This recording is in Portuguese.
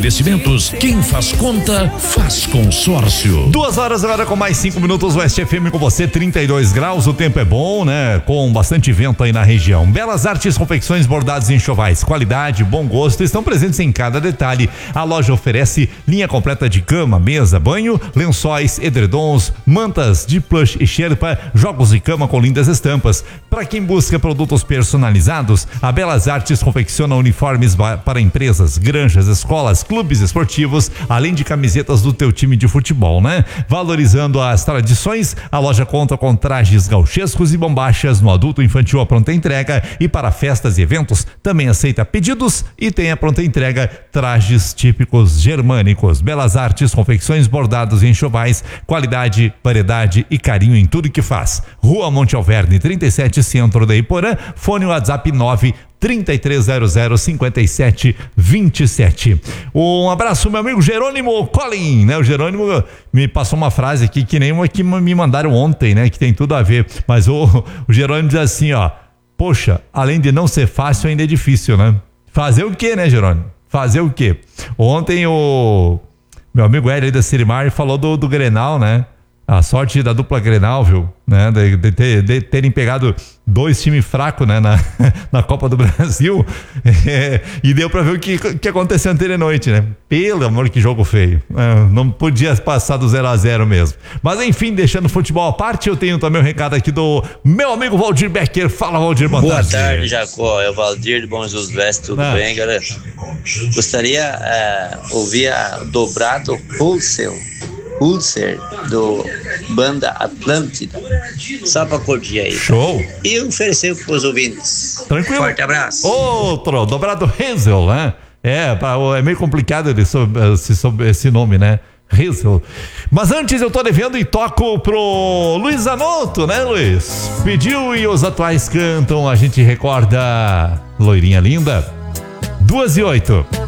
Investimentos, quem faz conta, faz consórcio. 2 horas agora com mais 5 minutos, Oeste FM com você, 32 graus, o tempo é bom, né? Com bastante vento aí na região. Belas Artes, confecções, bordados e enxovais, qualidade, bom gosto, estão presentes em cada detalhe. A loja oferece linha completa de cama, mesa, banho, lençóis, edredons, mantas de plush e sherpa, jogos de cama com lindas estampas. Para quem busca produtos personalizados, a Belas Artes confecciona uniformes para empresas, granjas, escolas, clubes esportivos, além de camisetas do teu time de futebol, né? Valorizando as tradições, a loja conta com trajes gauchescos e bombachas no adulto, infantil a pronta entrega, e para festas e eventos também aceita pedidos e tem a pronta entrega trajes típicos germânicos. Belas Artes, confecções, bordados e enxovais, qualidade, variedade e carinho em tudo que faz. Rua Monte Alverne, 37, centro da Iporã, fone WhatsApp 933005727. Um abraço, meu amigo Jerônimo Collin, né? O Jerônimo me passou uma frase aqui que nem uma que me mandaram ontem, né? Que tem tudo a ver, mas o Jerônimo diz assim, ó: poxa, além de não ser fácil, ainda é difícil, né? Fazer o quê, né, Jerônimo? Fazer o quê? Ontem o meu amigo Hélio da Cirimar falou do Grenal, né? A sorte da dupla Grenal, viu? Né? De terem pegado 2 times fracos, né? Na Copa do Brasil. E deu pra ver o que aconteceu ontem à noite, né? Pelo amor, que jogo feio. Não podia passar do 0-0 mesmo. Mas enfim, deixando o futebol à parte, eu tenho também um recado aqui do meu amigo Valdir Becker. Fala, Valdir, boa tarde. Boa tarde, Jacó. É o Valdir de Bom Jesus do Oeste, tudo bem, galera? Gostaria ouvir a Dobrado Pulser do Banda Atlântida, só pra curtir aí. Show! E oferecer pros ouvintes. Tranquilo. Forte abraço. Outro, Dobrado Hazel, né? É meio complicado esse nome, né? Hazel. Mas antes eu tô devendo e toco pro Luiz Zanotto, né, Luiz? Pediu e os atuais cantam, a gente recorda Loirinha Linda. 2:08.